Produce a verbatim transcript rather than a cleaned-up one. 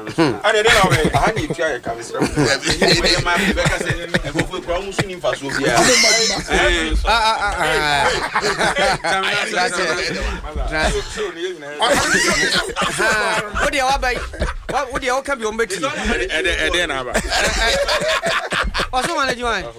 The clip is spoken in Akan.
I don't know how you try to say my Rebecca said, I go for promotion in Fasovia. What do you what would you come your meeting? And then, What's the one that you want?